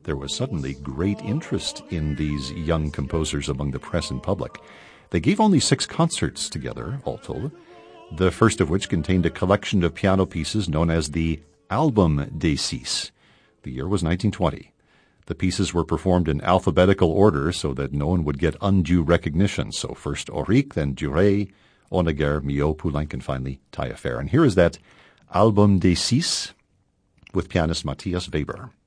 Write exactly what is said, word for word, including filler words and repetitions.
there was suddenly great interest in these young composers among the press and public. They gave only six concerts together, all told, the first of which contained a collection of piano pieces known as the Album des Six. The year was nineteen twenty. The pieces were performed in alphabetical order so that no one would get undue recognition. So first Auric, then Duret, Honegger, Millot, Poulenc, and finally Taillefer. And here is that Album des Six with pianist Matthias Weber.